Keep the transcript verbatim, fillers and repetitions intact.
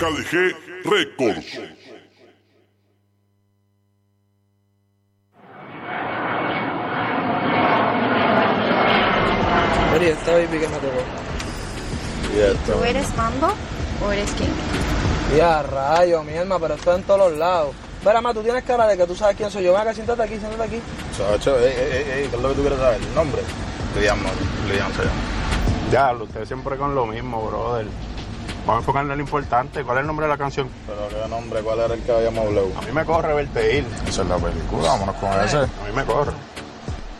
K D G Records. Eri, esta baby que me tocó. ¿Tú eres Mambo o eres King? Ya, rayo, mi alma, pero está en todos los lados. Verá, ma, tú tienes cara de que tú sabes quién soy yo. Ven acá, siéntate aquí, siéntate aquí. Chacho, ey, ey, ey, ¿qué es lo que tú quieres saber? ¿El nombre? Liam, Liam se llama. Ya, ustedes siempre con lo mismo, brother. Vamos a enfocarnos en lo importante. ¿Cuál es el nombre de la canción? Pero qué nombre, ¿cuál era el que habíamos hablado? A mí me corre verte ir. Esa es la película, vámonos con Eh, ese. A mí me corre.